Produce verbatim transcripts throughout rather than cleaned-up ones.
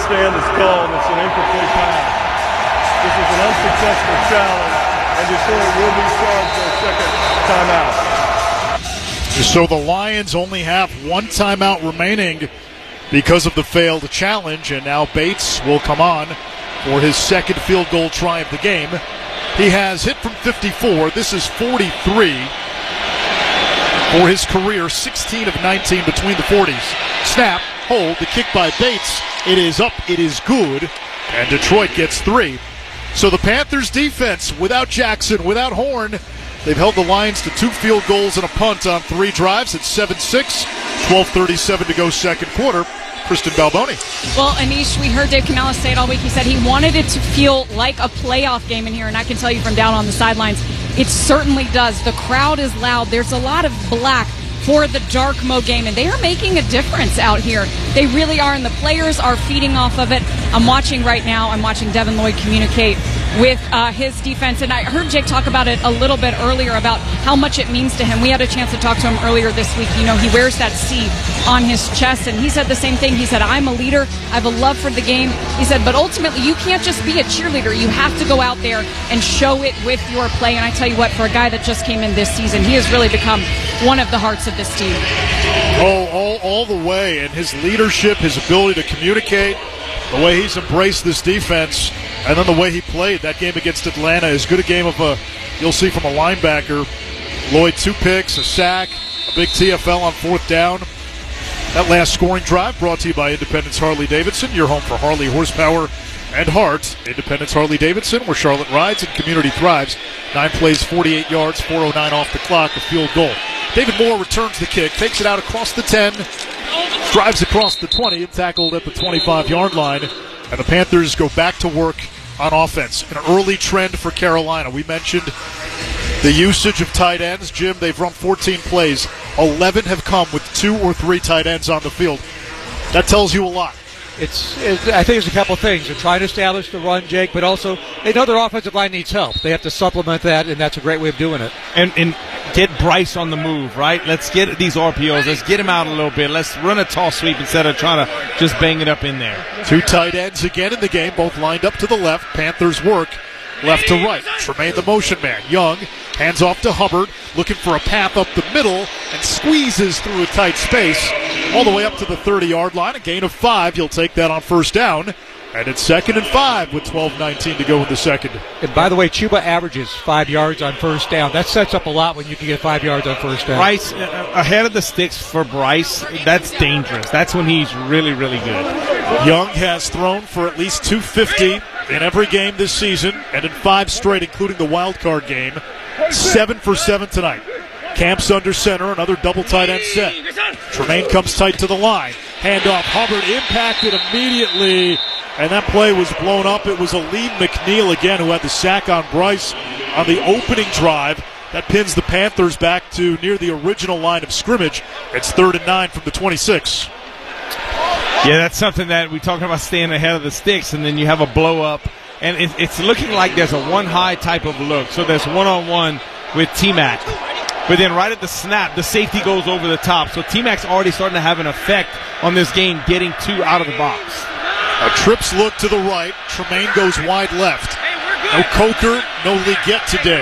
stand is called. It's an incomplete pass. This is an unsuccessful challenge, and Detroit will be charged for a second timeout. So the Lions only have one timeout remaining because of the failed challenge, and now Bates will come on for his second field goal try of the game. He has hit from fifty-four. This is forty-three for his career, sixteen of nineteen between the forties. Snap, hold, the kick by Bates. It is up, it is good, and Detroit gets three. So the Panthers defense, without Jackson, without Horn, they've held the Lions to two field goals and a punt on three drives. It's seven six, twelve thirty-seven to go second quarter. Kristen Balboni. Well, Anish, we heard Dave Canales say it all week. He said he wanted it to feel like a playoff game in here, and I can tell you from down on the sidelines, it certainly does. The crowd is loud. There's a lot of black for the dark mode game, and they are making a difference out here. They really are, and the players are feeding off of it. I'm watching right now. I'm watching Devin Lloyd communicate with uh, his defense, and I heard Jake talk about it a little bit earlier about how much it means to him. We had a chance to talk to him earlier this week. You know, he wears that C on his chest, and he said the same thing. He said, I'm a leader. I have a love for the game. He said, but ultimately, you can't just be a cheerleader. You have to go out there and show it with your play, and I tell you what, for a guy that just came in this season, he has really become one of the hearts of this team. Oh, all, all the way, and his leadership, his ability to communicate, the way he's embraced this defense, and then the way he played that game against Atlanta, as good a game of a, you'll see from a linebacker. Lloyd, two picks, a sack, a big T F L on fourth down. That last scoring drive brought to you by Independence Harley-Davidson, your home for Harley horsepower and heart. Independence Harley-Davidson, where Charlotte rides and community thrives. Nine plays, forty-eight yards, four oh nine off the clock, a field goal. David Moore returns the kick, takes it out across the ten, drives across the twenty, and tackled at the twenty-five-yard line. And the Panthers go back to work on offense. An early trend for Carolina. We mentioned the usage of tight ends. Jim, they've run fourteen plays. eleven have come with two or three tight ends on the field. That tells you a lot. It's, it's, I think there's a couple things. They're trying to establish the run, Jake, but also they know their offensive line needs help. They have to supplement that, and that's a great way of doing it. And, and get Bryce on the move, right? Let's get these R P Os. Let's get him out a little bit. Let's run a toss sweep instead of trying to just bang it up in there. Two tight ends again in the game, both lined up to the left. Panthers work left to right. Tremaine the motion man. Young hands off to Hubbard, looking for a path up the middle, and squeezes through a tight space all the way up to the thirty-yard line. A gain of five. You'll take that on first down. And it's second and five with twelve nineteen to go in the second. And by the way, Chuba averages five yards on first down. That sets up a lot when you can get five yards on first down. Bryce, uh, ahead of the sticks for Bryce, that's dangerous. That's when he's really, really good. Young has thrown for at least two fifty in every game this season, and in five straight, including the wild card game. Seven for seven tonight. Camps under center, another double tight end set. Tremaine comes tight to the line. Handoff, Hubbard impacted immediately, and that play was blown up. It was Aleem McNeil again who had the sack on Bryce on the opening drive. That pins the Panthers back to near the original line of scrimmage. It's third and nine from the twenty-six. Yeah, that's something that we're talking about, staying ahead of the sticks, and then you have a blow up. And it, it's looking like there's a one-high type of look. So there's one-on-one with T-Mac. But then right at the snap, the safety goes over the top. So T-Mac's already starting to have an effect on this game, getting two out of the box. A trips look to the right. Tremaine goes wide left. No Coker, no Leggett today.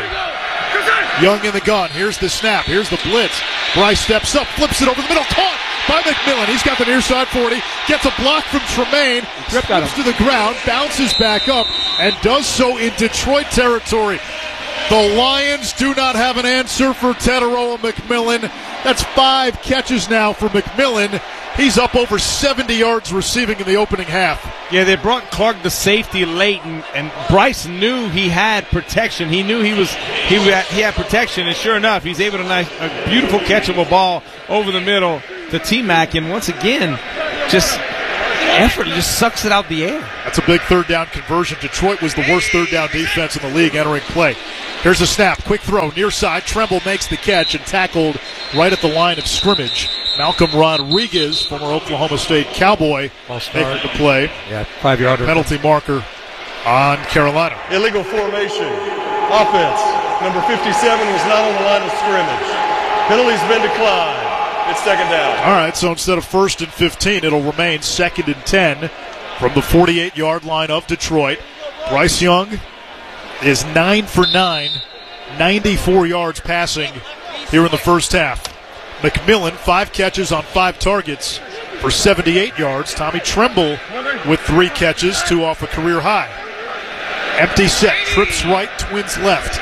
Young in the gun. Here's the snap. Here's the blitz. Bryce steps up, flips it over the middle. Caught by McMillan. He's got the near side forty. Gets a block from Tremaine. Rips to the ground. Bounces back up and does so in Detroit territory. The Lions do not have an answer for Tataroa McMillan. That's five catches now for McMillan. He's up over seventy yards receiving in the opening half. Yeah, they brought Clark the safety late, and, and Bryce knew he had protection. He knew he was he had, he had protection, and sure enough, he's able to nice a beautiful catch of a ball over the middle to T-Mac, and once again, just effort just sucks it out the air. That's a big third down conversion. Detroit was the worst third down defense in the league entering play. Here's a snap, quick throw, near side. Tremble makes the catch and tackled right at the line of scrimmage. Malcolm Rodriguez, former Oklahoma State Cowboy, making the play. Yeah, five-yarder. Penalty marker on Carolina. Illegal formation. Offense. Number fifty-seven was not on the line of scrimmage. Penalty's been declined. It's second down. All right, so instead of first and fifteen, it'll remain second and ten from the forty-eight-yard line of Detroit. Bryce Young is nine for nine, ninety-four yards passing here in the first half. McMillan, five catches on five targets for seventy-eight yards. Tommy Tremble with three catches, two off a career high. Empty set, trips right, twins left.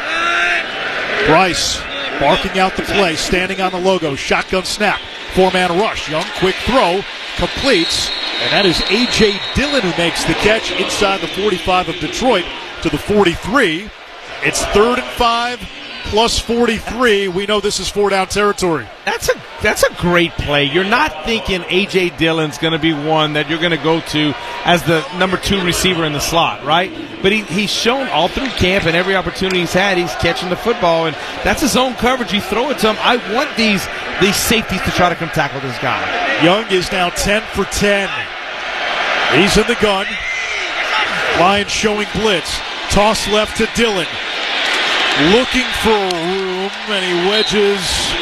Bryce barking out the play, standing on the logo, shotgun snap, four-man rush. Young, quick throw, completes, and that is A J. Dillon who makes the catch inside the forty-five of Detroit to the forty-three. It's third and five. Plus forty-three. We know this is four-down territory. That's a that's a great play. You're not thinking A J. Dillon's going to be one that you're going to go to as the number two receiver in the slot, right? But he, he's shown all through camp and every opportunity he's had, he's catching the football, and that's his own coverage. You throw it to him. I want these these safeties to try to come tackle this guy. Young is now ten for ten. He's in the gun. Lions showing blitz. Toss left to Dillon. Looking for room, and he wedges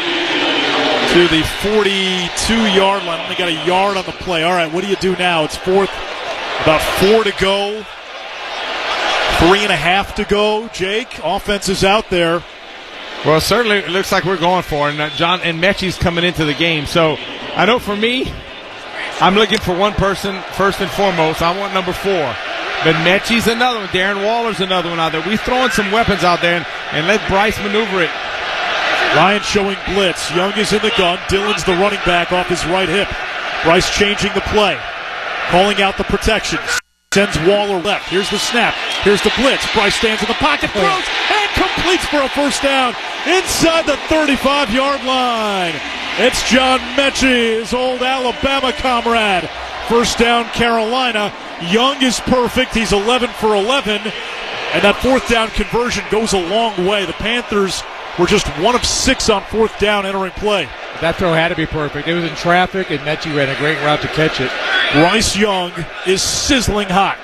to the forty-two-yard line. Only got a yard on the play. All right, what do you do now? It's fourth, about four to go. Three and a half to go. Jake, offense is out there. Well, certainly it looks like we're going for it. And John and Mechie's coming into the game. So I know for me, I'm looking for one person first and foremost. I want number four. But Mechie's another one. Darren Waller's another one out there. We're throwing some weapons out there, and, and let Bryce maneuver it. Lions showing blitz. Young is in the gun. Dillon's the running back off his right hip. Bryce changing the play. Calling out the protection. Sends Waller left. Here's the snap. Here's the blitz. Bryce stands in the pocket, throws, and completes for a first down inside the thirty-five-yard line. It's John Mechie, his old Alabama comrade. First down, Carolina. Young is perfect. He's eleven for eleven. And that fourth down conversion goes a long way. The Panthers were just one of six on fourth down entering play. That throw had to be perfect. It was in traffic, and Mechie ran a great route to catch it. Bryce Young is sizzling hot.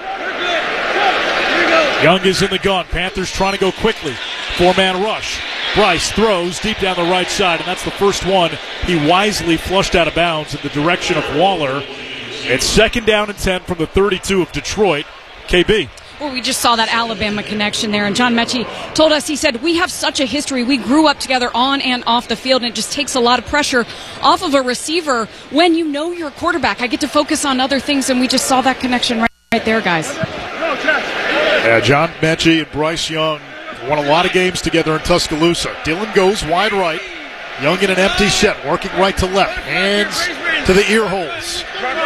Young is in the gun. Panthers trying to go quickly. Four-man rush. Bryce throws deep down the right side, and that's the first one. He wisely flushed out of bounds in the direction of Waller. It's second down and ten from the thirty-two of Detroit. K B. Well, we just saw that Alabama connection there, and John Mechie told us, he said, we have such a history. We grew up together on and off the field, and it just takes a lot of pressure off of a receiver when you know you're a quarterback. I get to focus on other things, and we just saw that connection right, right there, guys. Yeah, John Mechie and Bryce Young won a lot of games together in Tuscaloosa. Dillon goes wide right. Young in an empty set, working right to left. Hands to the ear holes.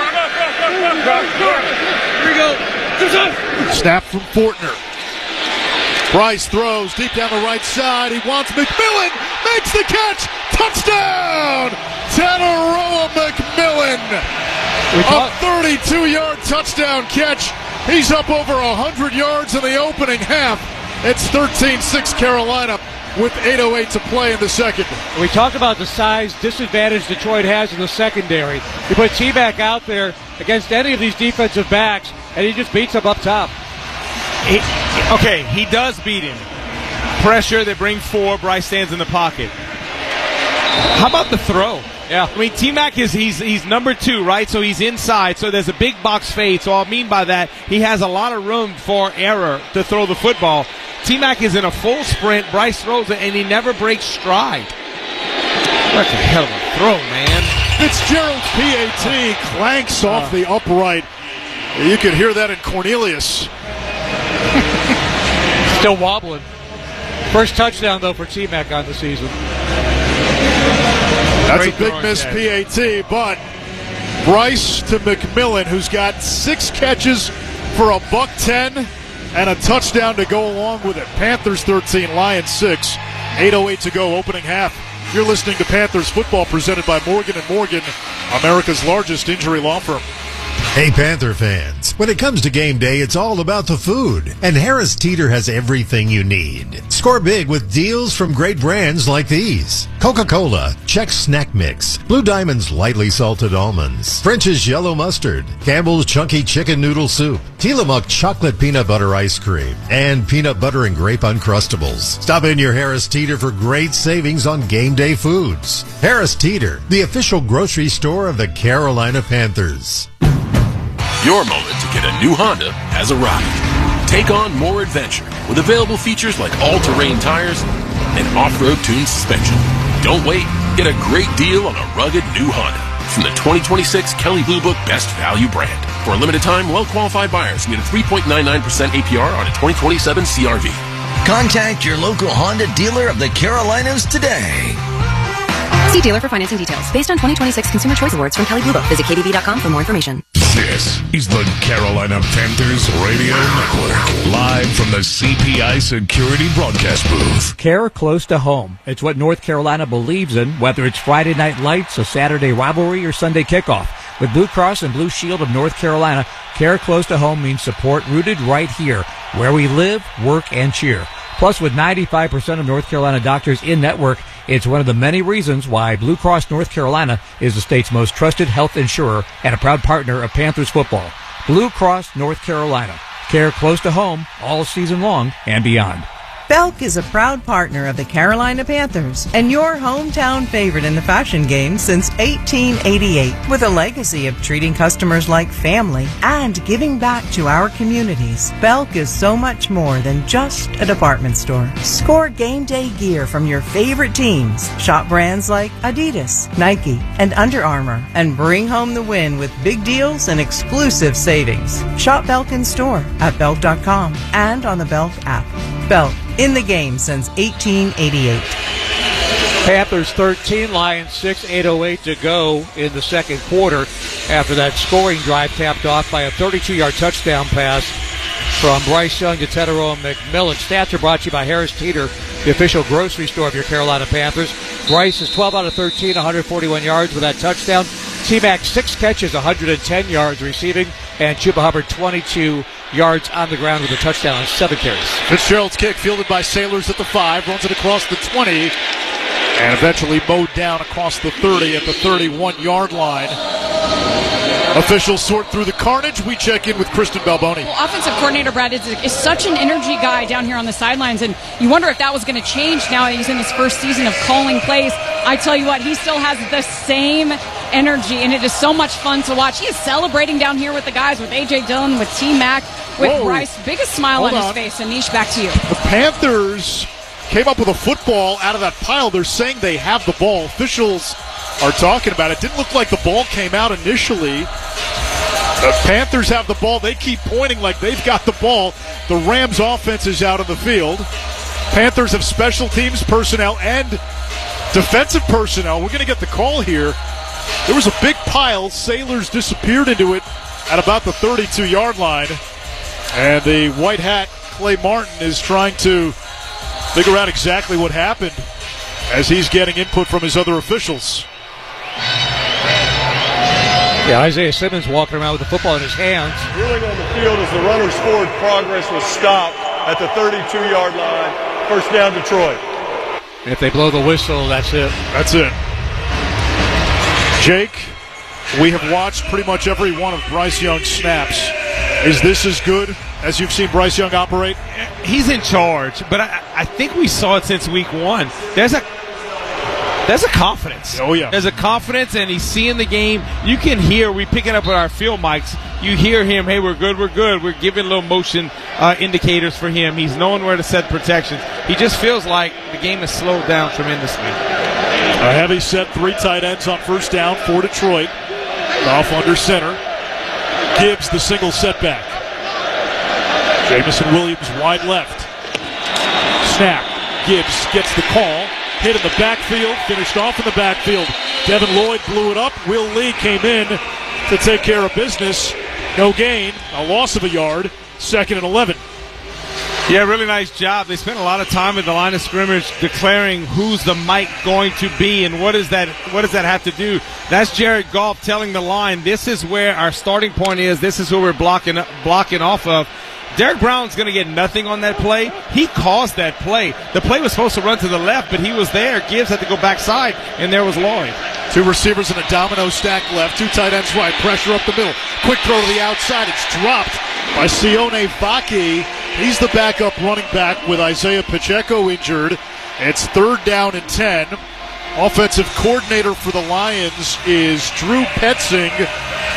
Here we go. Snap from Fortner. Bryce throws deep down the right side. He wants McMillan. Makes the catch. Touchdown! Tanaroa McMillan. A thirty-two-yard touchdown catch. He's up over one hundred yards in the opening half. It's thirteen six Carolina with eight oh eight to play in the second. We talked about the size disadvantage Detroit has in the secondary. You put T-Mac out there against any of these defensive backs, and he just beats them up top. He, okay, he does beat him. Pressure, they bring four. Bryce stands in the pocket. How about the throw? Yeah. I mean, T-Mac is he's he's number two, right? So he's inside. So there's a big box fade. So I mean by that, he has a lot of room for error to throw the football. T-Mac is in a full sprint. Bryce throws it, and he never breaks stride. That's a hell of a throw, man. Fitzgerald's P A T clanks off the upright. You can hear that in Cornelius. Still wobbling. First touchdown, though, for T-Mac on the season. That's Great a big miss P A T, but Bryce to McMillan, who's got six catches for a buck ten and a touchdown to go along with it. Panthers thirteen, Lions six. eight oh eight to go, opening half. You're listening to Panthers football presented by Morgan and Morgan, America's largest injury law firm. Hey, Panther fans. When it comes to game day, it's all about the food. And Harris Teeter has everything you need. Score big with deals from great brands like these. Coca-Cola, Chex Snack Mix, Blue Diamond's Lightly Salted Almonds, French's Yellow Mustard, Campbell's Chunky Chicken Noodle Soup, Tillamook Chocolate Peanut Butter Ice Cream, and Peanut Butter and Grape Uncrustables. Stop in your Harris Teeter for great savings on game day foods. Harris Teeter, the official grocery store of the Carolina Panthers. Your moment to get a new Honda has arrived. Take on more adventure with available features like all-terrain tires and off-road tuned suspension. Don't wait. Get a great deal on a rugged new Honda from the twenty twenty-six Kelley Blue Book Best Value brand. For a limited time, well-qualified buyers can get a three point nine nine percent A P R on a twenty twenty-seven C R V. Contact your local Honda dealer of the Carolinas today. See dealer for financing details. Based on twenty twenty-six Consumer Choice Awards from Kelley Blue Book. Visit K B B dot com for more information. This is the Carolina Panthers Radio Network, live from the C P I Security Broadcast Booth. Care close to home. It's what North Carolina believes in, whether it's Friday Night Lights, a Saturday rivalry, or Sunday kickoff. With Blue Cross and Blue Shield of North Carolina, care close to home means support rooted right here, where we live, work, and cheer. Plus, with ninety-five percent of North Carolina doctors in network, it's one of the many reasons why Blue Cross North Carolina is the state's most trusted health insurer and a proud partner of Panthers football. Blue Cross North Carolina. Care close to home all season long and beyond. Belk is a proud partner of the Carolina Panthers and your hometown favorite in the fashion game since eighteen eighty-eight. With a legacy of treating customers like family and giving back to our communities, Belk is so much more than just a department store. Score game day gear from your favorite teams. Shop brands like Adidas, Nike, and Under Armour, and bring home the win with big deals and exclusive savings. Shop Belk in store at belk dot com and on the Belk app. Belk, in the game since eighteen eighty-eight. Panthers thirteen, Lions six, eight oh eight to go in the second quarter after that scoring drive tapped off by a thirty-two-yard touchdown pass from Bryce Young to Tetero McMillan. Stats are brought to you by Harris Teeter, the official grocery store of your Carolina Panthers. Bryce is twelve out of thirteen, one hundred forty-one yards with that touchdown. T-Mac, six catches, one hundred ten yards receiving, and Chuba Hubbard, twenty-two yards on the ground with a touchdown on seven carries. Fitzgerald's kick fielded by Sailors at the five, runs it across the twenty, and eventually mowed down across the thirty at the thirty-one-yard line. Officials sort through the carnage. We check in with Kristen Balboni. Well, offensive coordinator Brad is, is such an energy guy down here on the sidelines, and you wonder if that was going to change now that he's in his first season of calling plays. I tell you what, he still has the same energy, and it is so much fun to watch. He is celebrating down here with the guys, with A J Dillon, with T-Mac, with Whoa. Bryce. Biggest smile Hold on, on. his face. Anish, back to you. The Panthers came up with a football out of that pile. They're saying they have the ball. Officials are talking about it. Didn't look like the ball came out initially. The Panthers have the ball. They keep pointing like they've got the ball. The Rams offense is out on the field. Panthers have special teams personnel and defensive personnel. We're going to get the call here. There was a big pile. Sailors disappeared into it at about the thirty-two-yard line. And the white hat, Clay Martin, is trying to figure out exactly what happened as he's getting input from his other officials. Yeah, Isaiah Simmons walking around with the football in his hands. Ruling on the field as the runner's forward progress was stopped at the thirty-two-yard line. First down, Detroit. If they blow the whistle, that's it. That's it. Jake, we have watched pretty much every one of Bryce Young's snaps. Is this as good as you've seen Bryce Young operate? He's in charge, but I, I think we saw it since week one. There's a There's a confidence. Oh, yeah. There's a confidence, and he's seeing the game. You can hear, we pick it up with our field mics, you hear him, hey, we're good, we're good. We're giving little motion uh, indicators for him. He's knowing where to set protections. He just feels like the game has slowed down tremendously. A heavy set, three tight ends on first down for Detroit. Off under center. Gibbs, the single setback. Jamison Williams wide left. Snap. Gibbs gets the call. Hit in the backfield, finished off in the backfield. Devin Lloyd blew it up. Will Lee came in to take care of business. No gain, a loss of a yard, second and eleven. Yeah, really nice job. They spent a lot of time at the line of scrimmage declaring who's the Mike going to be and what is that what does that have to do. That's Jared Goff telling the line, this is where our starting point is, this is who we're blocking blocking off of. Derek Brown's going to get nothing on that play. He caused that play. The play was supposed to run to the left, but he was there. Gibbs had to go backside, and there was Lloyd. Two receivers in a domino stack left. Two tight ends right. Pressure up the middle. Quick throw to the outside. It's dropped by Sione Vaki. He's the backup running back with Isaiah Pacheco injured. It's third down and ten. Offensive coordinator for the Lions is Drew Petzing.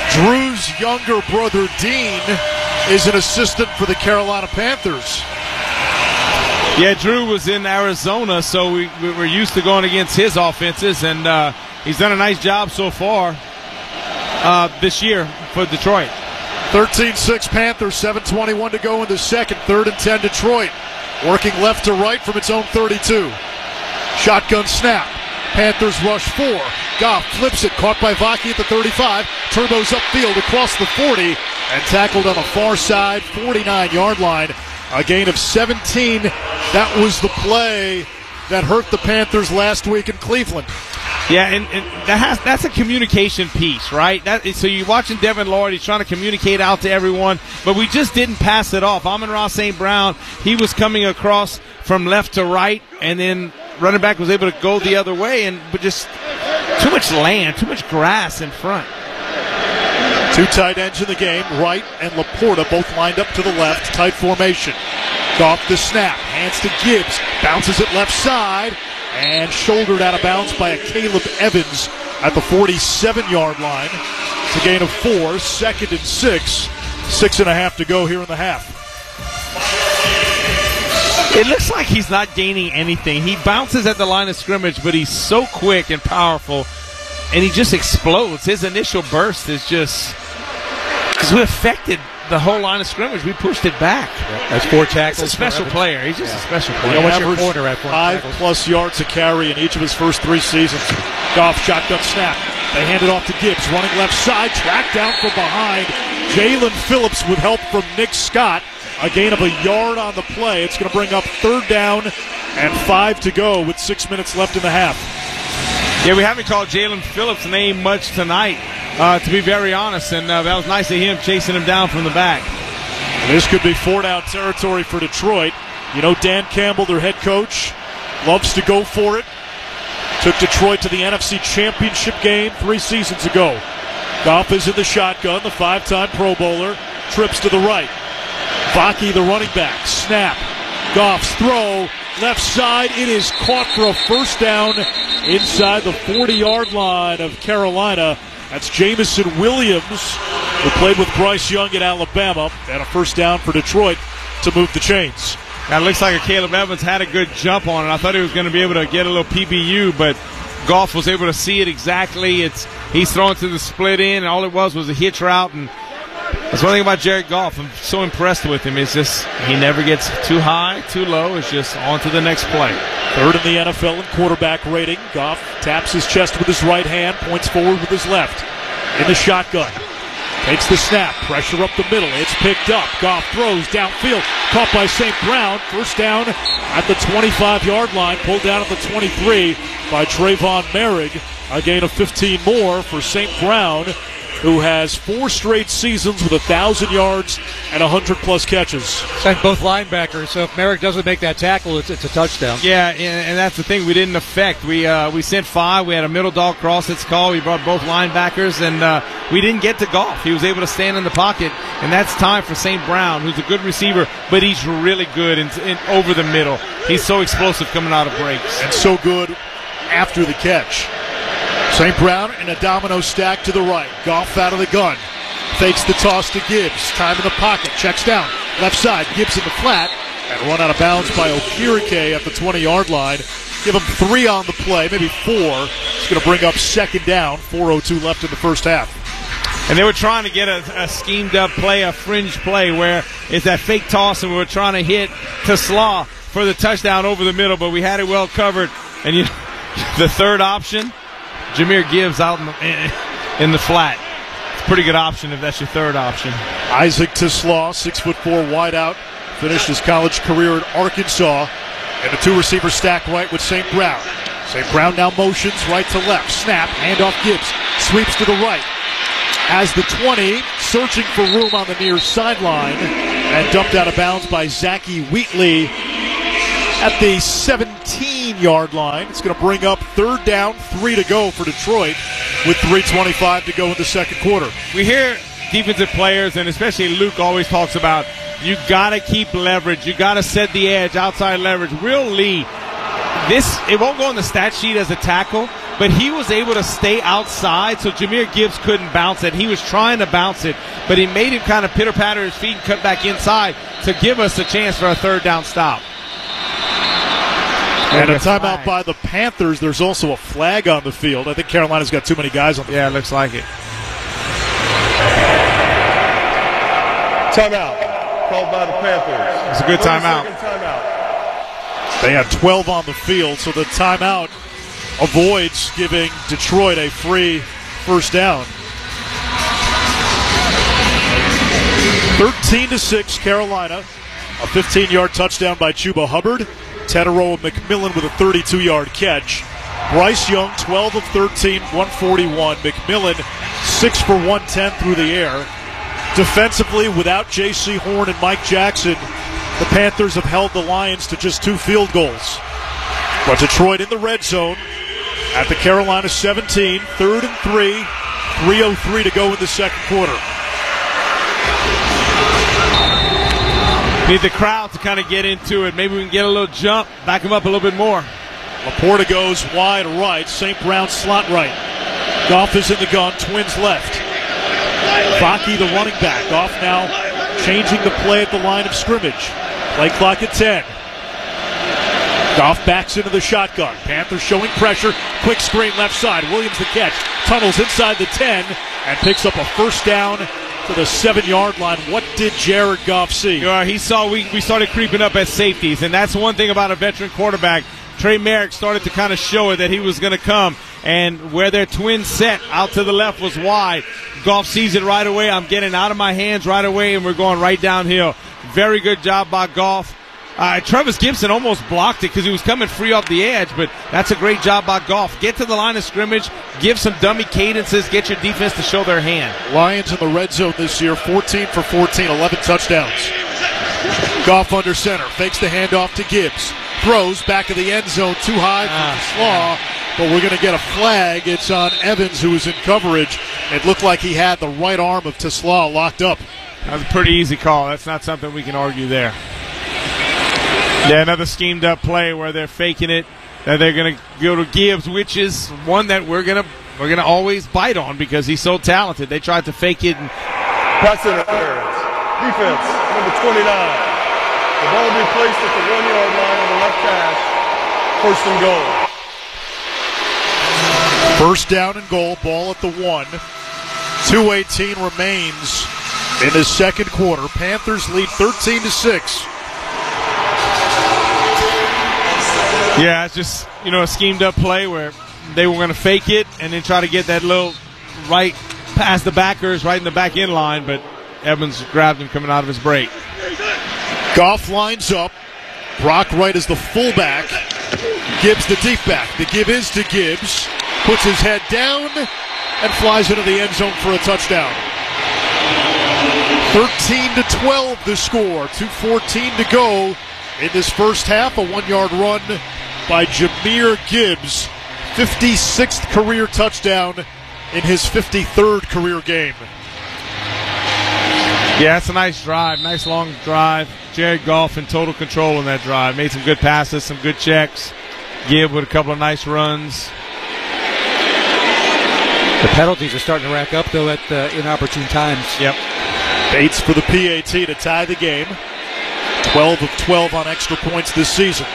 Drew's younger brother, Dean, is an assistant for the Carolina Panthers. Yeah, Drew was in Arizona, so we, we were used to going against his offenses, and uh, he's done a nice job so far uh, this year for Detroit. thirteen six Panthers, seven twenty-one to go in the second. Third and ten Detroit. Working left to right from its own thirty-two. Shotgun snap. Panthers rush four. Goff flips it, caught by Vaki at the thirty-five. Turbos upfield across the forty and tackled on the far side, forty-nine-yard line. A gain of seventeen. That was the play that hurt the Panthers last week in Cleveland. Yeah, and, and that has that's a communication piece, right? That, so you're watching Devin Lloyd. He's trying to communicate out to everyone, but we just didn't pass it off. Amon-Ra Saint Brown, he was coming across from left to right, and then running back was able to go the other way, and but just too much land, too much grass in front. Two tight ends in the game, Wright and Laporta both lined up to the left, tight formation. Goff the snap, hands to Gibbs, bounces it left side, and shouldered out of bounds by a Caleb Evans at the forty-seven-yard line. It's a gain of four, second and six. Six and a half to go here in the half. It looks like he's not gaining anything. He bounces at the line of scrimmage, but he's so quick and powerful, and he just explodes. His initial burst is just... because we affected the whole line of scrimmage. We pushed it back. Yep. That's four tackles. He's a special player. He's just yeah. a special player. You know, what's your corner at five tackles? Plus yards a carry in each of his first three seasons. Goff shotgun snap. They hand it off to Gibbs, running left side, tracked down from behind. Jalen Phillips with help from Nick Scott. A gain of a yard on the play. It's going to bring up third down and five to go with six minutes left in the half. Yeah, we haven't called Jalen Phillips' name much tonight, uh, to be very honest, and uh, that was nice of him chasing him down from the back. This could be four-down territory for Detroit. You know, Dan Campbell, their head coach, loves to go for it. Took Detroit to the N F C Championship game three seasons ago. Goff is in the shotgun, the five-time Pro Bowler, trips to the right. Vaki, the running back, snap. Goff's throw, left side, it is caught for a first down inside the forty-yard line of Carolina. That's Jameson Williams, who played with Bryce Young at Alabama, and a first down for Detroit to move the chains. That looks like a Caleb Evans had a good jump on it. I thought he was going to be able to get a little P B U, but Goff was able to see it exactly. It's he's throwing to the split in, and all it was was a hitch route. And that's one thing about Jared Goff. I'm so impressed with him. It's just he never gets too high, too low. It's just on to the next play. Third in the N F L in quarterback rating. Goff taps his chest with his right hand, points forward with his left. In the shotgun. Takes the snap. Pressure up the middle. It's picked up. Goff throws downfield. Caught by Saint Brown. First down at the twenty-five-yard line. Pulled down at the twenty-three by Trayvon Merrick. A gain of fifteen more for Saint Brown, who has four straight seasons with one thousand yards and one hundred plus catches. Sent both linebackers, so if Merrick doesn't make that tackle, it's, it's a touchdown. Yeah, and, and that's the thing we didn't affect. We uh, we sent five. We had a middle dog cross that's called. We brought both linebackers, and uh, we didn't get to Goff. He was able to stand in the pocket, and that's time for Saint Brown, who's a good receiver, but he's really good in, in over the middle. He's so explosive coming out of breaks. And so good after the catch. Saint Brown in a domino stack to the right. Goff out of the gun. Fakes the toss to Gibbs. Time in the pocket. Checks down. Left side. Gibbs in the flat. And run out of bounds by Okereke at the twenty-yard line. Give him three on the play, maybe four. It's going to bring up second down. four oh two left in the first half. And they were trying to get a, a schemed-up play, a fringe play, where it's that fake toss, and we were trying to hit Tesla for the touchdown over the middle, but we had it well covered. And you, the third option, Jahmyr Gibbs out in the, in the flat. It's a pretty good option if that's your third option. Isaac Tesla, six foot four wideout, finished his college career at Arkansas. And the two receivers stack right with Saint Brown. Saint Brown now motions right to left. Snap, handoff Gibbs. Sweeps to the right. Has the twenty, searching for room on the near sideline. And dumped out of bounds by Zachy Wheatley at the seventeen-yard line. It's going to bring up third down, three to go for Detroit with three twenty-five to go in the second quarter. We hear defensive players, and especially Luke always talks about, you got to keep leverage. You got to set the edge, outside leverage. Will Lee, this, it won't go on the stat sheet as a tackle, but he was able to stay outside, so Jahmyr Gibbs couldn't bounce it. He was trying to bounce it, but he made him kind of pitter-patter his feet and cut back inside to give us a chance for a third down stop. And a timeout by the Panthers. There's also a flag on the field. I think Carolina's got too many guys on the Yeah, field. it looks like it. Timeout called by the Panthers. It's a good timeout. timeout. They had twelve on the field, so the timeout avoids giving Detroit a free first down. thirteen to six, Carolina. A fifteen-yard touchdown by Chuba Hubbard. Tetero McMillan with a thirty-two-yard catch. Bryce Young, twelve of thirteen, one forty-one. McMillan, six for one ten through the air. Defensively, without J C Horn and Mike Jackson, the Panthers have held the Lions to just two field goals. But Detroit in the red zone at the Carolina seventeen, third and three, three oh three to go in the second quarter. Need the crowd to kind of get into it. Maybe we can get a little jump, back him up a little bit more. Laporta goes wide right, Saint Brown slot right. Goff is in the gun, Twins left. Vaki, the running back. Goff now changing the play at the line of scrimmage. Play clock at ten. Goff backs into the shotgun. Panthers showing pressure. Quick screen left side. Williams the catch. Tunnels inside the ten and picks up a first down to the seven-yard line. What did Jared Goff see? Uh, he saw we, we started creeping up at safeties, and that's one thing about a veteran quarterback. Trey Merrick started to kind of show it that he was going to come, and where their twins set out to the left was wide. Goff sees it right away. I'm getting out of my hands right away, and we're going right downhill. Very good job by Goff. Uh, Travis Gibson almost blocked it because he was coming free off the edge, but that's a great job by Goff. Get to the line of scrimmage, give some dummy cadences, get your defense to show their hand. Lions in the red zone this year, fourteen for fourteen, eleven touchdowns. Goff under center, fakes the handoff to Gibbs. Throws back of the end zone, too high for Slaw, but we're going to get a flag. It's on Evans, who was in coverage. It looked like he had the right arm of Teslaw locked up. That was a pretty easy call. That's not something we can argue there. Yeah, another schemed up play where they're faking it. That they're going to go to Gibbs, which is one that we're going to we're going to always bite on because he's so talented. They tried to fake it. And Pass interference. Defense, number twenty-nine. The ball will be placed at the one-yard line on the left hash. First and goal. First down and goal, ball at the one. two eighteen remains in the second quarter. Panthers lead thirteen to six. Yeah, it's just, you know, a schemed up play where they were going to fake it and then try to get that little right past the backers, right in the back end line, but Evans grabbed him coming out of his break. Goff lines up. Brock Wright is the fullback. Gibbs the deep back. The give is to Gibbs. Puts his head down and flies into the end zone for a touchdown. thirteen to twelve the score. two fourteen to go in this first half. A one-yard run by Jahmyr Gibbs. fifty-sixth career touchdown in his fifty-third career game. Yeah, it's a nice drive, nice long drive. Jared Goff in total control in that drive. Made some good passes, some good checks. Gibb with a couple of nice runs. The penalties are starting to rack up, though, at uh, inopportune times. Yep. Bates for the P A T to tie the game. twelve of twelve on extra points this season.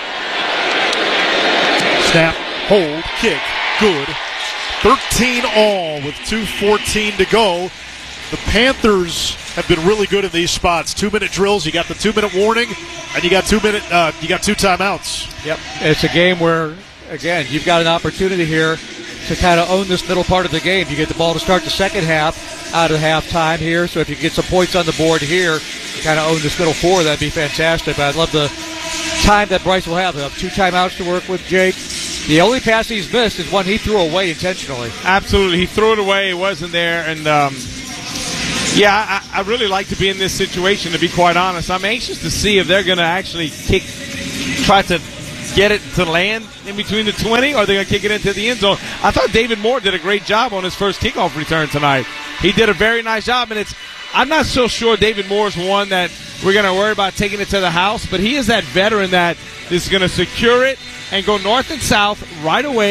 Snap, hold, kick, good. thirteen all with two fourteen to go. The Panthers have been really good in these spots. Two-minute drills. You got the two-minute warning, and you got two-minute. Uh, you got two timeouts. Yep. It's a game where, again, you've got an opportunity here to kind of own this middle part of the game. You get the ball to start the second half out of halftime here. So if you get some points on the board here, you kind of own this middle four. That'd be fantastic. But I'd love the time that Bryce will have. He'll have two timeouts to work with, Jake. The only pass he's missed is one he threw away intentionally. Absolutely. He threw it away. It wasn't there. And, um, yeah, I, I really like to be in this situation, to be quite honest. I'm anxious to see if they're going to actually kick, try to get it to land in between the twenty, or they're going to kick it into the end zone. I thought David Moore did a great job on his first kickoff return tonight. He did a very nice job, and it's I'm not so sure David Moore's one that we're going to worry about taking it to the house, but he is that veteran that is going to secure it and go north and south right away,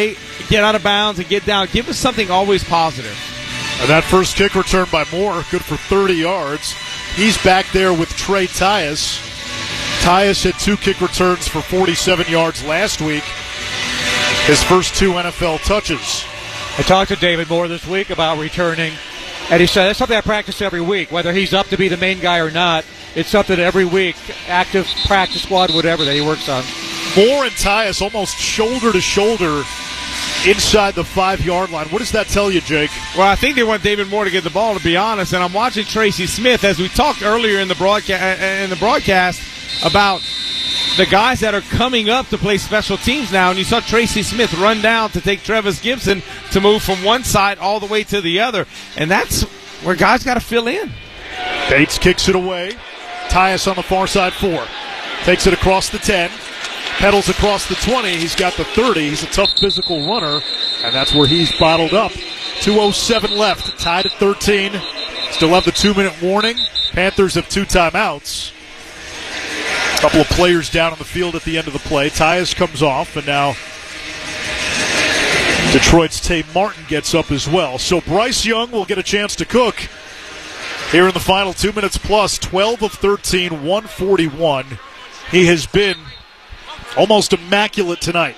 get out of bounds and get down. Give us something always positive. And that first kick return by Moore, good for thirty yards. He's back there with Trey Tyus. Tyus had two kick returns for forty-seven yards last week. His first two N F L touches. I talked to David Moore this week about returning, and he said, that's something I practice every week, whether he's up to be the main guy or not. It's something every week, active practice squad, whatever, that he works on. Moore and Tyus almost shoulder to shoulder inside the five-yard line. What does that tell you, Jake? Well, I think they want David Moore to get the ball, to be honest. And I'm watching Tracy Smith, as we talked earlier in the broadcast, in the broadcast about the guys that are coming up to play special teams now. And you saw Tracy Smith run down to take Travis Gibson to move from one side all the way to the other. And that's where guys got to fill in. Bates kicks it away. Tyus on the far side, four. Takes it across the ten. Pedals across the twenty. He's got the thirty. He's a tough physical runner, and that's where he's bottled up. two oh seven left, tied at thirteen. Still have the two-minute warning. Panthers have two timeouts. A couple of players down on the field at the end of the play. Tyus comes off, and now Detroit's Tay Martin gets up as well. So Bryce Young will get a chance to cook here in the final two minutes plus. twelve of thirteen, one forty-one. He has been almost immaculate tonight.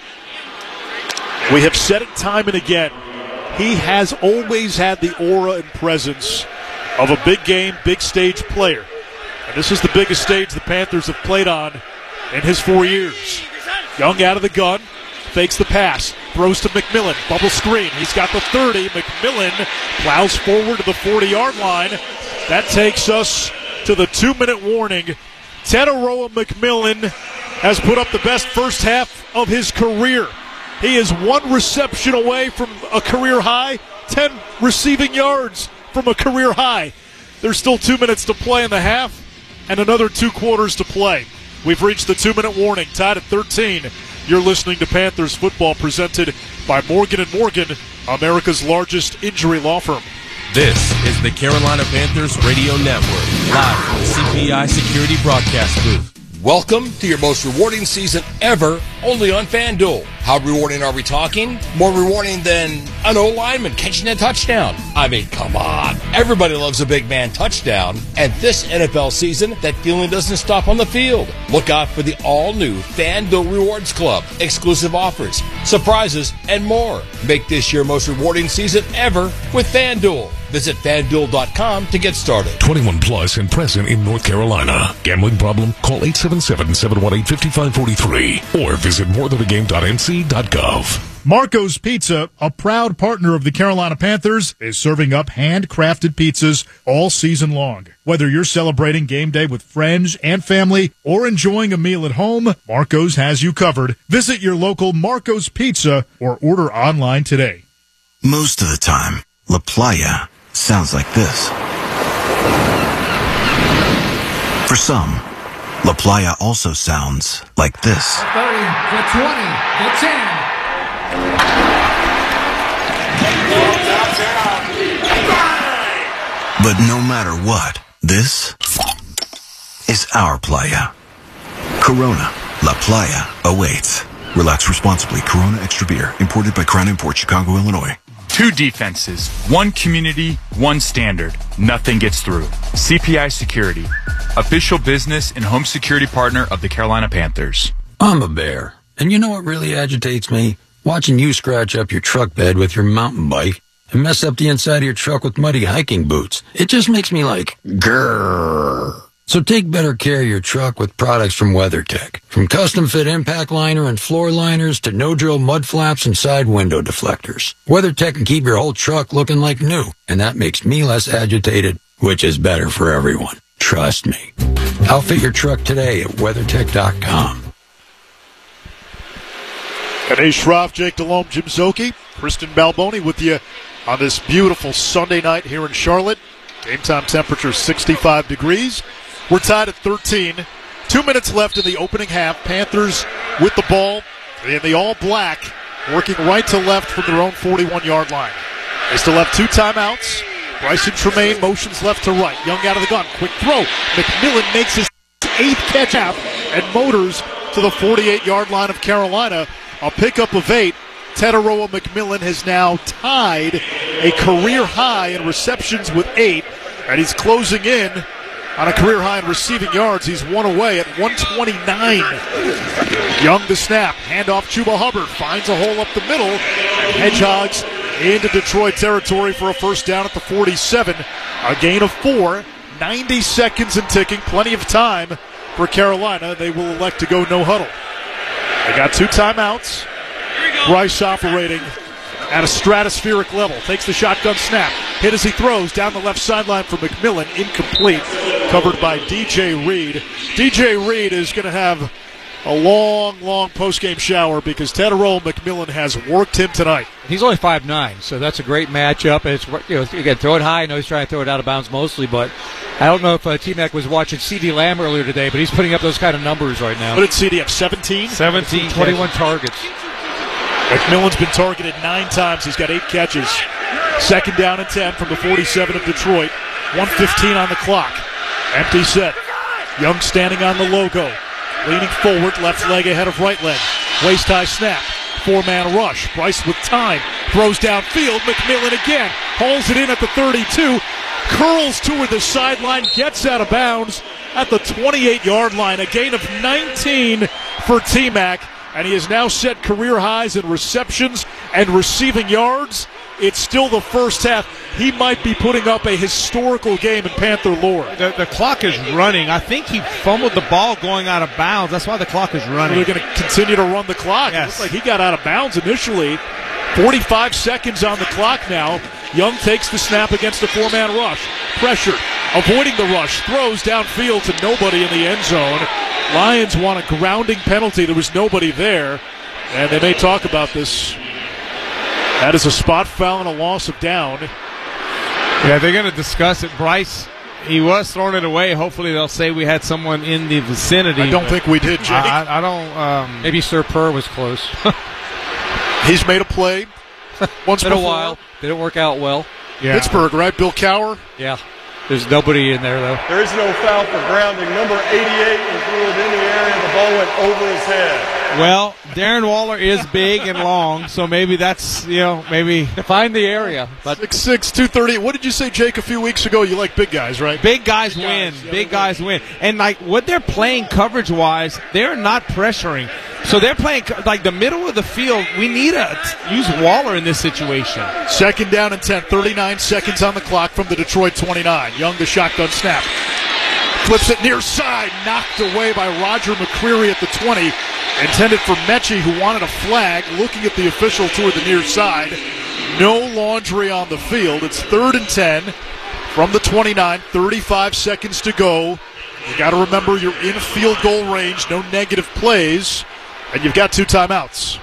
We have said it time and again. He has always had the aura and presence of a big game, big stage player. And this is the biggest stage the Panthers have played on in his four years. Young out of the gun, fakes the pass, throws to McMillan, bubble screen. He's got the thirty. McMillan plows forward to the forty-yard line. That takes us to the two-minute warning. Teteroa McMillan has put up the best first half of his career. He is one reception away from a career high, ten receiving yards from a career high. There's still two minutes to play in the half and another two quarters to play. We've reached the two-minute warning, tied at thirteen. You're listening to Panthers football presented by Morgan and Morgan, America's largest injury law firm. This is the Carolina Panthers Radio Network, live from the C P I Security Broadcast Booth. Welcome to your most rewarding season ever, only on FanDuel. How rewarding are we talking? More rewarding than an O-lineman catching a touchdown. I mean, come on. Everybody loves a big man touchdown. And this N F L season, that feeling doesn't stop on the field. Look out for the all-new FanDuel Rewards Club. Exclusive offers, surprises, and more. Make this your most rewarding season ever with FanDuel. Visit FanDuel dot com to get started. twenty-one plus and present in North Carolina. Gambling problem? Call eight seven seven, seven one eight, five five four three or visit more than a game dot n c dot gov. Marco's Pizza, a proud partner of the Carolina Panthers, is serving up handcrafted pizzas all season long. Whether you're celebrating game day with friends and family or enjoying a meal at home, Marco's has you covered. Visit your local Marco's Pizza or order online today. Most of the time, La Playa sounds like this. For some, La Playa also sounds like this. thirty, the twenty, the ten. But no matter what, this is our Playa. Corona, La Playa awaits. Relax responsibly. Corona Extra Beer, imported by Crown Imports, Chicago, Illinois. Two defenses, one community, one standard. Nothing gets through. C P I Security, official business and home security partner of the Carolina Panthers. I'm a bear, and you know what really agitates me? Watching you scratch up your truck bed with your mountain bike and mess up the inside of your truck with muddy hiking boots. It just makes me like, grrr. So take better care of your truck with products from WeatherTech. From custom fit impact liner and floor liners to no-drill mud flaps and side window deflectors. WeatherTech can keep your whole truck looking like new, and that makes me less agitated, which is better for everyone. Trust me. Outfit your truck today at WeatherTech dot com. Ganesh Shroff, Jake Delhomme, Jim Szoke, Kristen Balboni with you on this beautiful Sunday night here in Charlotte. Game time temperature sixty-five degrees. We're tied at thirteen. Two minutes left in the opening half. Panthers with the ball in the all-black, working right to left from their own forty-one-yard line. They still have two timeouts. Bryson Tremaine motions left to right. Young out of the gun. Quick throw. McMillan makes his eighth catch out and motors to the forty-eight-yard line of Carolina. A pickup of eight. Tetaroa McMillan has now tied a career high in receptions with eight, and he's closing in on a career high in receiving yards. He's one away at one twenty-nine. Young to snap. Handoff Chuba Hubbard. Finds a hole up the middle and hedgehogs into Detroit territory for a first down at the forty-seven. A gain of four. ninety seconds and ticking. Plenty of time for Carolina. They will elect to go no huddle. They got two timeouts. Bryce operating at a stratospheric level. Takes the shotgun snap. Hit as he throws down the left sideline for McMillan. Incomplete. Covered by D J Reed. D J Reed is going to have a long, long post-game shower because Tetaroa McMillan has worked him tonight. He's only five nine, so that's a great matchup. It's, you know, again, throw it high. I know he's trying to throw it out of bounds mostly, but I don't know if uh, T-Mac was watching CeeDee Lamb earlier today, but he's putting up those kind of numbers right now. What did CeeDee have, seventeen? seventeen. twenty-one targets. McMillan's been targeted nine times. He's got eight catches. Second down and ten from the forty-seven of Detroit. one fifteen on the clock. Empty set. Young standing on the logo. Leaning forward, left leg ahead of right leg. Waist-high snap. Four-man rush. Bryce with time. Throws downfield. McMillan again. Hauls it in at the thirty-two. Curls toward the sideline. Gets out of bounds at the twenty-eight-yard line. A gain of nineteen for T-Mac. And he has now set career highs in receptions and receiving yards. It's still the first half. He might be putting up a historical game in Panther lore. The, the clock is running. I think he fumbled the ball going out of bounds. That's why the clock is running. They're going to continue to run the clock. Yes. It looks like he got out of bounds initially. forty-five seconds on the clock now. Young takes the snap against a four-man rush. Pressure. Avoiding the rush. Throws downfield to nobody in the end zone. Lions want a grounding penalty. There was nobody there. And they may talk about this. That is a spot foul and a loss of down. Yeah, they're going to discuss it. Bryce, he was throwing it away. Hopefully they'll say we had someone in the vicinity. I don't think we did, Jake. I, I don't. Um, Maybe Sir Purr was close. He's made a play once Been before. a while. Didn't work out well. Yeah. Pittsburgh, right? Bill Cowher? Yeah. There's nobody in there, though. There is no foul for grounding. Number eighty-eight was ruled in the area. The ball went over his head. Well, Darren Waller is big and long, so maybe that's, you know, maybe. Find the area. But six six, two thirty. What did you say, Jake, a few weeks ago? You like big guys, right? Big guys big win. Guys. Yeah, big guys win. And, like, what they're playing coverage-wise, they're not pressuring. So they're playing, like, the middle of the field. We need to use Waller in this situation. Second down and ten. thirty-nine seconds on the clock from the Detroit twenty-nine. Young to shotgun snap. Flips it near side. Knocked away by Roger McCreary at the twenty. Intended for Mechie, who wanted a flag. Looking at the official toward the near side. No laundry on the field. It's third and ten from the twenty-nine. thirty-five seconds to go. You got to remember you're in field goal range. No negative plays. And you've got two timeouts.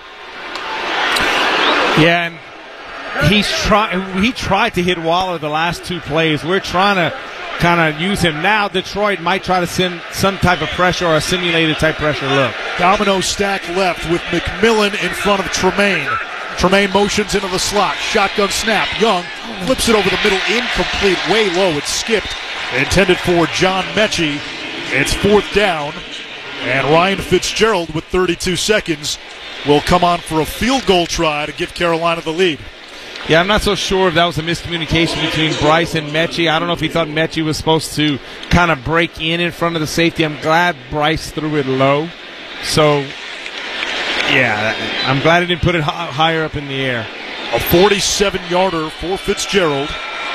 Yeah, and he's trying. He tried to hit Waller the last two plays. We're trying to kind of use him now. Detroit might try to send some type of pressure or a simulated type pressure look. Domino stack left with McMillan in front of Tremaine. Tremaine motions into the slot. Shotgun snap. Young flips it over the middle. Incomplete. Way low. It's skipped. Intended for John Mechie. It's fourth down. And Ryan Fitzgerald with thirty-two seconds will come on for a field goal try to give Carolina the lead. Yeah, I'm not so sure if that was a miscommunication between Bryce and Mechie. I don't know if he thought Mechie was supposed to kind of break in in front of the safety. I'm glad Bryce threw it low. So, yeah, I'm glad he didn't put it h- higher up in the air. A forty-seven-yarder for Fitzgerald.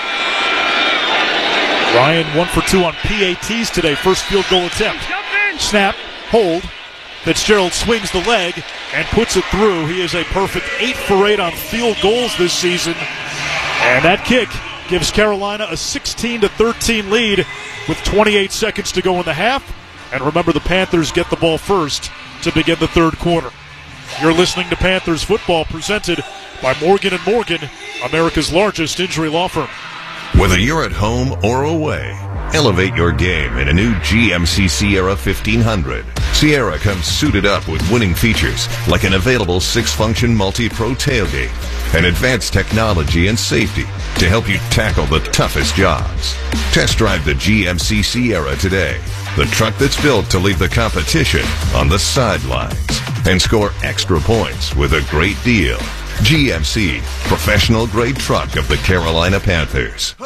Ryan one for two on P A Ts today. First field goal attempt. Snap, hold. Fitzgerald swings the leg and puts it through. He is a perfect eight for eight on field goals this season. And that kick gives Carolina a sixteen to thirteen lead with twenty-eight seconds to go in the half. And remember, the Panthers get the ball first to begin the third quarter. You're listening to Panthers football presented by Morgan and Morgan, America's largest injury law firm. Whether you're at home or away, elevate your game in a new G M C Sierra fifteen hundred. Sierra comes suited up with winning features like an available six-function multi-pro tailgate and advanced technology and safety to help you tackle the toughest jobs. Test drive the G M C Sierra today, the truck that's built to leave the competition on the sidelines, and score extra points with a great deal. G M C, professional grade truck of the Carolina Panthers.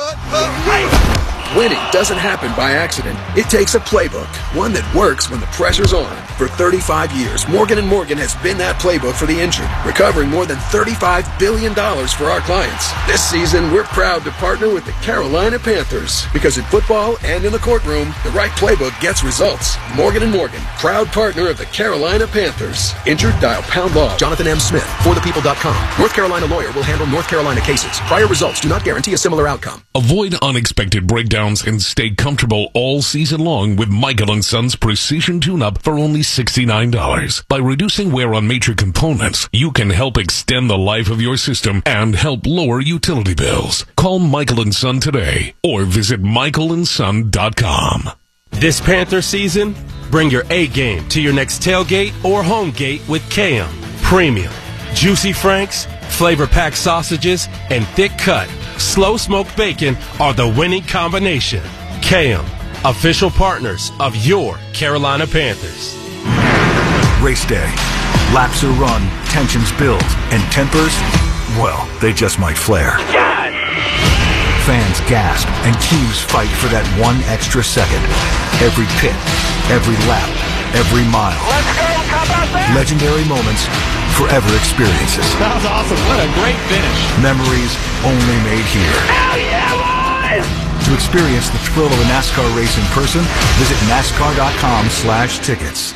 Winning doesn't happen by accident. It takes a playbook, one that works when the pressure's on. For thirty-five years, Morgan and Morgan has been that playbook for the injured, recovering more than thirty-five billion dollars for our clients. This season, we're proud to partner with the Carolina Panthers, because in football and in the courtroom, the right playbook gets results. Morgan and Morgan, proud partner of the Carolina Panthers. Injured, dial pound law. Jonathan M. Smith, for the people dot com. North Carolina lawyer will handle North Carolina cases. Prior results do not guarantee a similar outcome. Avoid unexpected breakdowns and stay comfortable all season long with Michael and Son's Precision Tune-Up for only sixty-nine dollars. By reducing wear on major components, you can help extend the life of your system and help lower utility bills. Call Michael and Son today or visit michael and son dot com. This Panther season, bring your A game to your next tailgate or home gate with K M. Premium, juicy franks, flavor-packed sausages, and thick-cut, slow-smoked bacon are the winning combination. K M, official partners of your Carolina Panthers. Race day. Laps are run, tensions build, and tempers, well, they just might flare. God! Fans gasp and teams fight for that one extra second. Every pit, every lap, every mile. Let's go! How about that? Legendary moments, forever experiences. That was awesome. What a great finish. Memories only made here. Hell yeah, boys! To experience the thrill of a NASCAR race in person, visit NASCAR dot com slash tickets.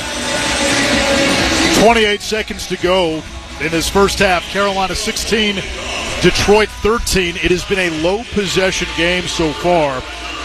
twenty-eight seconds to go in this first half. Carolina sixteen, Detroit thirteen. It has been a low possession game so far.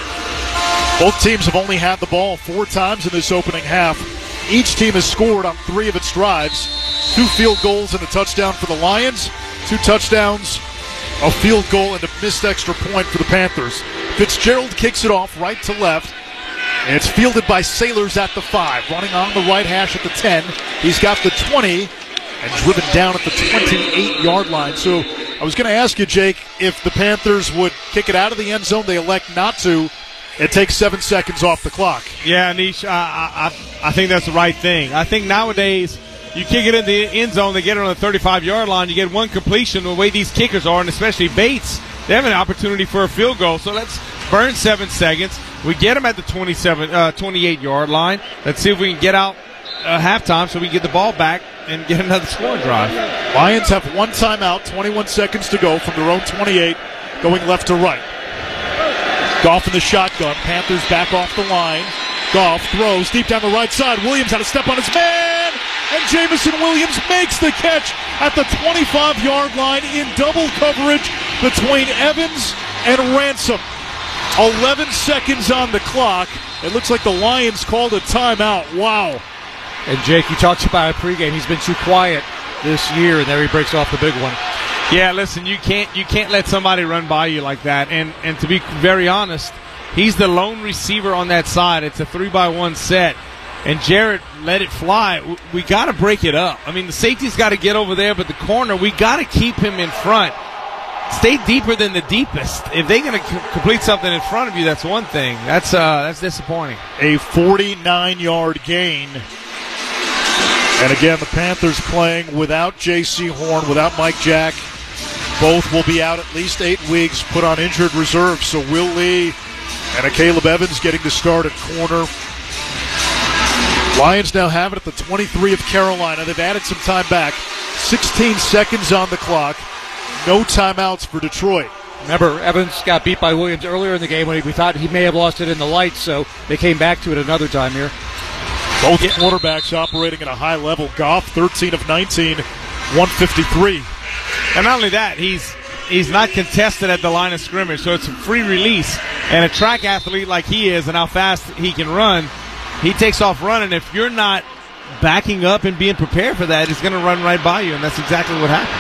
Both teams have only had the ball four times in this opening half. Each team has scored on three of its drives. Two field goals and a touchdown for the Lions. Two touchdowns, a field goal, and a missed extra point for the Panthers. Fitzgerald kicks it off right to left. And it's fielded by Sailors at the five. Running on the right hash at the ten. He's got the twenty and driven down at the twenty-eight-yard line. So I was going to ask you, Jake, if the Panthers would kick it out of the end zone. They elect not to. It takes seven seconds off the clock. Yeah, Anish, I, I, I think that's the right thing. I think nowadays you kick it in the end zone, they get it on the thirty-five-yard line, you get one completion. The way these kickers are, and especially Bates, they have an opportunity for a field goal. So let's burn seven seconds. We get them at the twenty-seven, uh, twenty-eight-yard line. Let's see if we can get out uh, halftime so we can get the ball back and get another scoring drive. Lions have one timeout, twenty-one seconds to go from their own twenty-eight, going left to right. Goff in the shotgun. Panthers back off the line. Goff throws deep down the right side. Williams had a step on his man, and Jamison Williams makes the catch at the twenty-five-yard line in double coverage between Evans and Ransom. eleven seconds on the clock. It looks like the Lions called a timeout. Wow. And Jake, you talked about it pregame. He's been too quiet this year, and there he breaks off the big one. Yeah, listen, you can't you can't let somebody run by you like that. And and to be very honest, he's the lone receiver on that side. It's a three by one set, and Jarrett let it fly. We got to break it up. I mean, the safety's got to get over there, but the corner, we got to keep him in front. Stay deeper than the deepest. If they're going to c- complete something in front of you, that's one thing. That's uh, that's disappointing. A forty-nine-yard gain. And again, the Panthers playing without J C Horn, without Mike Jack. Both will be out at least eight weeks, put on injured reserve. So Will Lee and a Caleb Evans getting to start at corner. Lions now have it at the twenty-three of Carolina. They've added some time back. sixteen seconds on the clock. No timeouts for Detroit. Remember, Evans got beat by Williams earlier in the game when we thought he may have lost it in the lights, so they came back to it another time here. Both quarterbacks operating at a high level. Goff, thirteen of nineteen, one fifty-three. And not only that, he's he's not contested at the line of scrimmage, so it's a free release. And a track athlete like he is and how fast he can run, he takes off running. If you're not backing up and being prepared for that, he's going to run right by you, and that's exactly what happened.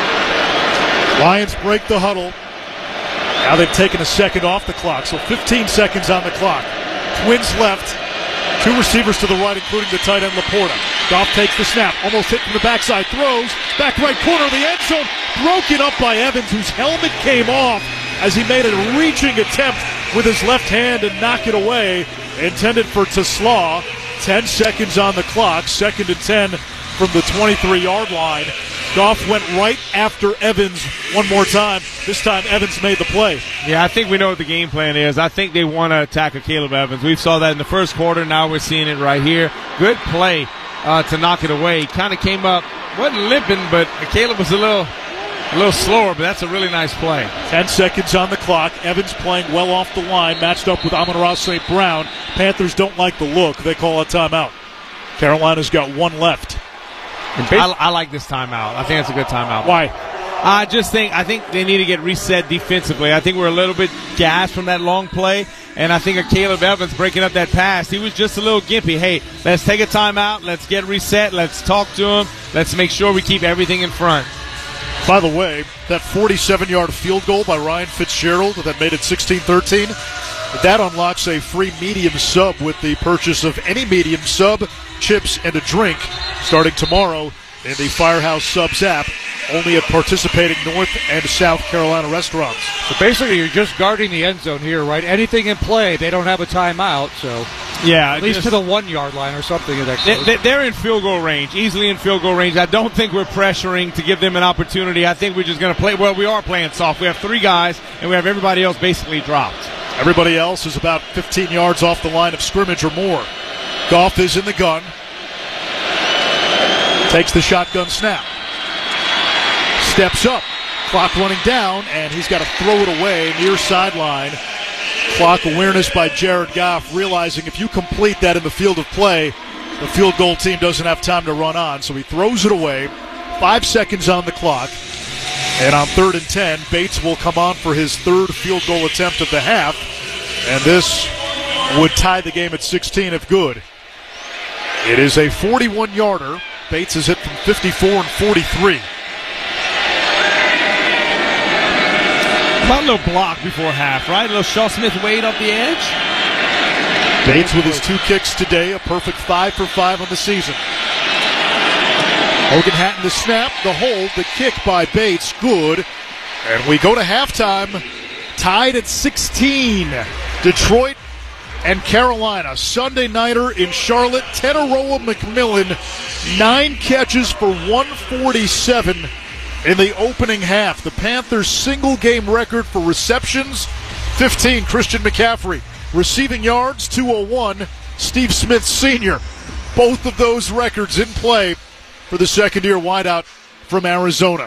Lions break the huddle. Now they've taken a second off the clock, so fifteen seconds on the clock. Twins left. Two receivers to the right, including the tight end Laporta. Goff takes the snap, almost hit from the backside, throws, back right corner of the end zone, broken up by Evans, whose helmet came off as he made a reaching attempt with his left hand and knocked it away, intended for TeSlaa. Ten seconds on the clock, second and ten from the twenty-three-yard line. Goff went right after Evans one more time. This time Evans made the play. Yeah, I think we know what the game plan is. I think they want to attack a Caleb Evans. We saw that in the first quarter. Now we're seeing it right here. Good play uh, to knock it away. Kind of came up, wasn't limping, but Caleb was a little a little slower, but that's a really nice play. Ten seconds on the clock. Evans playing well off the line, matched up with Amon-Ra Saint Brown. Panthers don't like the look. They call a timeout. Carolina's got one left. I, I like this timeout. I think it's a good timeout. Why? I just think I think they need to get reset defensively. I think we're a little bit gassed from that long play, and I think of Caleb Evans breaking up that pass. He was just a little gimpy. Hey, let's take a timeout. Let's get reset. Let's talk to him. Let's make sure we keep everything in front. By the way, that forty-seven-yard field goal by Ryan Fitzgerald that made it sixteen thirteen, that unlocks a free medium sub with the purchase of any medium sub, chips, and a drink starting tomorrow in the Firehouse Subs app, only at participating North and South Carolina restaurants. So basically, you're just guarding the end zone here, right? Anything in play, they don't have a timeout, so yeah, at least just, to the one-yard line or something. Of that they, they're in field goal range, easily in field goal range. I don't think we're pressuring to give them an opportunity. I think we're just going to play. Well, we are playing soft. We have three guys, and we have everybody else basically dropped. Everybody else is about fifteen yards off the line of scrimmage or more. Goff is in the gun. Takes the shotgun snap. Steps up. Clock running down, and he's got to throw it away near sideline. Clock awareness by Jared Goff, realizing if you complete that in the field of play, the field goal team doesn't have time to run on, so he throws it away. Five seconds on the clock. And on third and ten, Bates will come on for his third field goal attempt of the half, and this would tie the game at sixteen if good. It is a forty-one-yarder. Bates is hit from fifty-four and forty-three. About a little block before half, right? A little Shaw Smith Wade up the edge. Bates with his two kicks today, a perfect five for five on the season. Hogan Hatton the snap, the hold, the kick by Bates, good. And we go to halftime, tied at sixteen. Detroit and Carolina, Sunday nighter in Charlotte. Tenaroa McMillan, nine catches for one forty-seven in the opening half. The Panthers' single-game record for receptions, fifteen. Christian McCaffrey, receiving yards, two oh one. Steve Smith Senior Both of those records in play for the second-year wideout from Arizona.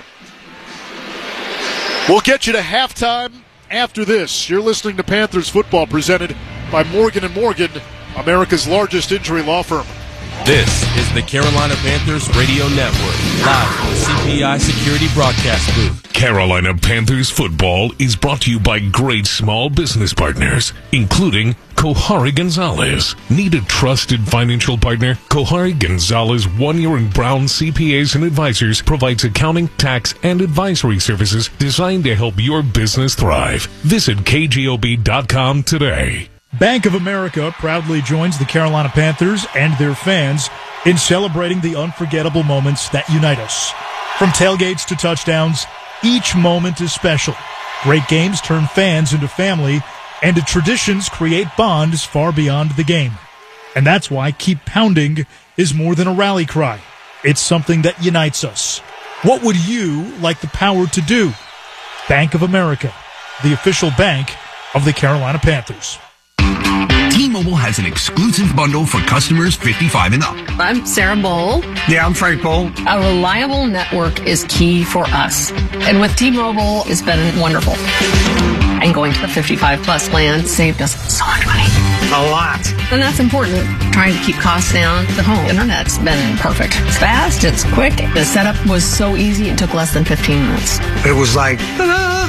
We'll get you to halftime after this. You're listening to Panthers football presented by Morgan and Morgan, America's largest injury law firm. This is the Carolina Panthers Radio Network, live from the C P I Security Broadcast Booth. Carolina Panthers football is brought to you by great small business partners, including Kohari Gonzalez. Need a trusted financial partner? Kohari Gonzalez One-Year and Brown C P As and Advisors provides accounting, tax, and advisory services designed to help your business thrive. Visit K G O B dot com today. Bank of America proudly joins the Carolina Panthers and their fans in celebrating the unforgettable moments that unite us. From tailgates to touchdowns, each moment is special. Great games turn fans into family, and traditions create bonds far beyond the game. And that's why Keep Pounding is more than a rally cry. It's something that unites us. What would you like the power to do? Bank of America, the official bank of the Carolina Panthers. T-Mobile has an exclusive bundle for customers fifty-five and up. I'm Sarah Bowl. Yeah, I'm Frank Bowl. A reliable network is key for us. And with T-Mobile, it's been wonderful. And going to the fifty-five plus plan saved us so much money. A lot. And that's important. Trying to keep costs down. The home internet's been perfect. It's fast, it's quick. The setup was so easy, it took less than fifteen minutes. It was like, ta-da!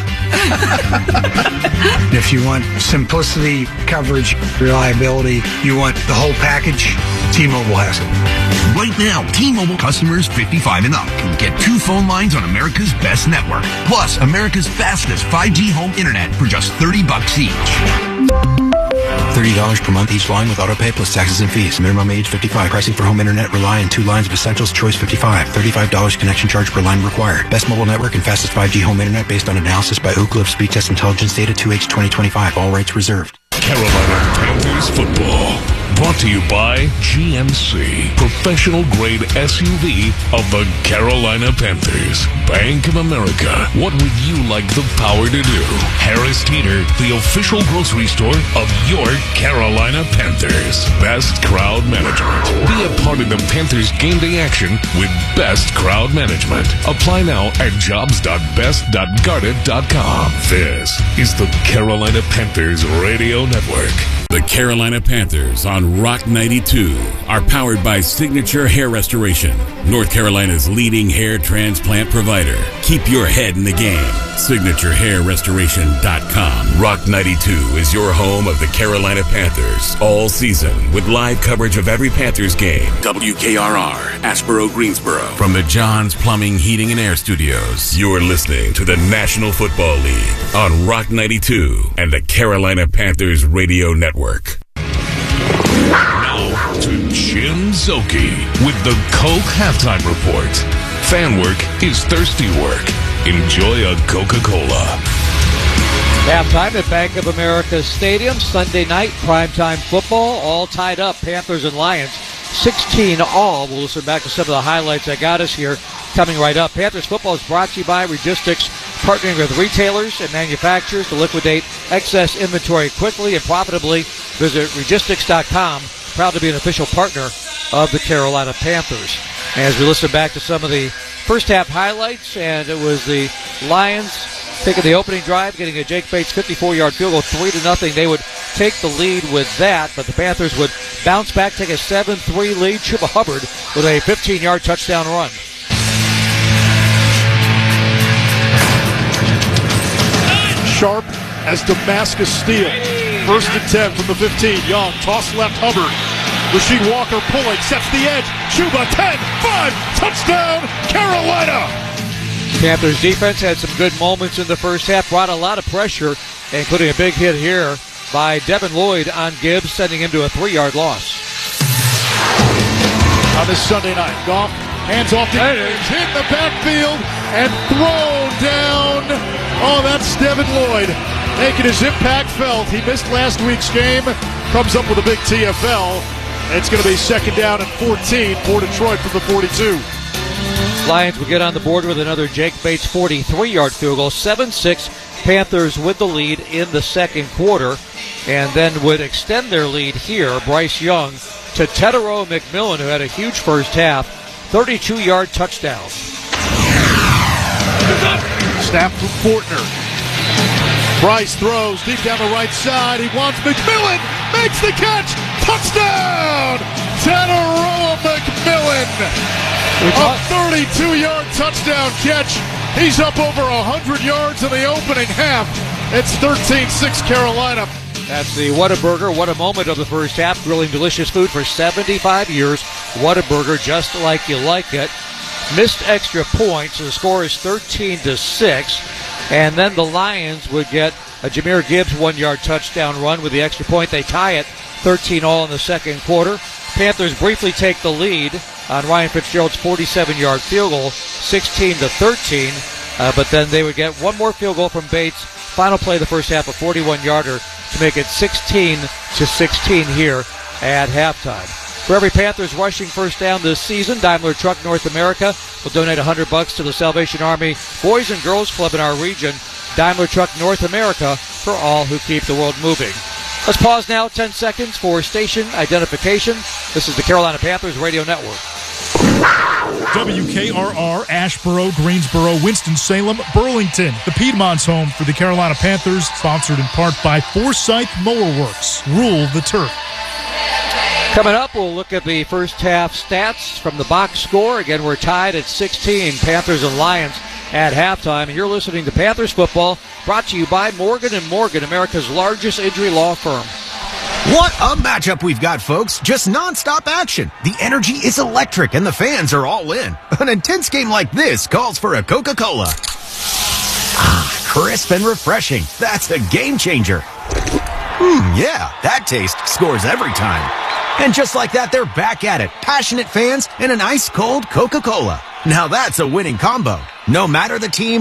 If you want simplicity, coverage, reliability, you want the whole package, T-Mobile has it. Right now, T-Mobile customers fifty-five and up can get two phone lines on America's best network, plus America's fastest five G home internet for just thirty bucks each. thirty dollars per month each line with autopay plus taxes and fees. Minimum age fifty-five. Pricing for home internet rely on two lines of Essentials Choice fifty-five. thirty-five dollars connection charge per line required. Best mobile network and fastest five G home internet based on analysis by Ookla of Speed Test Intelligence Data two H twenty twenty-five. All rights reserved. Carolina Panthers football. Brought to you by G M C, professional grade S U V of the Carolina Panthers. Bank of America, what would you like the power to do? Harris Teeter, the official grocery store of your Carolina Panthers. Best Crowd Management. Be a part of the Panthers game day action with Best Crowd Management. Apply now at jobs dot best dot guarded dot com. This is the Carolina Panthers Radio Network. The Carolina Panthers on Rock ninety-two are powered by Signature Hair Restoration, North Carolina's leading hair transplant provider. Keep your head in the game. signature hair restoration dot com. Rock ninety-two is your home of the Carolina Panthers all season with live coverage of every Panthers game. W K R R, Asheboro, Greensboro. From the Johns Plumbing, Heating, and Air Studios, you're listening to the National Football League on Rock ninety-two and the Carolina Panthers Radio Network. Now to Jim Szoke with the Coke Halftime Report. Fan work is thirsty work. Enjoy a Coca-Cola. Halftime at Bank of America Stadium. Sunday night, primetime football. All tied up, Panthers and Lions. sixteen all. We'll listen back to some of the highlights that got us here coming right up. Panthers football is brought to you by Registics, partnering with retailers and manufacturers to liquidate excess inventory quickly and profitably. Visit Registics dot com. Proud to be an official partner of the Carolina Panthers. As we listen back to some of the first half highlights, and it was the Lions taking the opening drive, getting a Jake Bates fifty-four-yard field goal, three to nothing. They would take the lead with that, but the Panthers would bounce back, take a seven three lead. Chuba Hubbard with a fifteen-yard touchdown run. Sharp as Damascus Steel. First and ten from the fifteen. Young, toss left, Hubbard. Rasheed Walker pulling, sets the edge. Chuba, ten, five, touchdown, Carolina! Panthers defense had some good moments in the first half, brought a lot of pressure, including a big hit here by Devin Lloyd on Gibbs, sending him to a three-yard loss. On this Sunday night, Goff hands off the edge, hit the backfield, and thrown down. Oh, that's Devin Lloyd making his impact felt. He missed last week's game, comes up with a big T F L. It's going to be second down and fourteen for Detroit from the forty-two. Lions would get on the board with another Jake Bates forty-three-yard field goal. seven six, Panthers with the lead in the second quarter, and then would extend their lead here. Bryce Young to Tetero McMillan, who had a huge first half, thirty-two-yard touchdown. Snap from Fortner. Bryce throws deep down the right side. He wants McMillan, makes the catch. Touchdown! Tetero McMillan. A thirty-two-yard touchdown catch. He's up over one hundred yards in the opening half. It's thirteen six Carolina. That's the Whataburger. What a moment of the first half. Grilling delicious food for seventy-five years. Whataburger, just like you like it. Missed extra points. The score is thirteen to six. And then the Lions would get a Jahmyr Gibbs one-yard touchdown run with the extra point. They tie it thirteen all in the second quarter. Panthers briefly take the lead on Ryan Fitzgerald's forty-seven-yard field goal, sixteen to thirteen. Uh, but then they would get one more field goal from Bates. Final play of the first half, a forty-one-yarder to make it sixteen to sixteen here at halftime. For every Panthers rushing first down this season, Daimler Truck North America will donate one hundred bucks to the Salvation Army Boys and Girls Club in our region. Daimler Truck North America, for all who keep the world moving. Let's pause now, ten seconds for station identification. This is the Carolina Panthers Radio Network. W K R R, Asheboro, Greensboro, Winston-Salem, Burlington. The Piedmont's home for the Carolina Panthers, sponsored in part by Forsyth Mower Works. Rule the turf. Coming up, we'll look at the first half stats from the box score. Again, we're tied at sixteen, Panthers and Lions at halftime. And you're listening to Panthers football, brought to you by Morgan and Morgan, America's largest injury law firm. What a matchup we've got, folks. Just nonstop action. The energy is electric, and the fans are all in. An intense game like this calls for a Coca-Cola. Ah, crisp and refreshing. That's a game changer. Hmm, yeah, that taste scores every time. And just like that, they're back at it. Passionate fans and an ice-cold Coca-Cola. Now that's a winning combo. No matter the team,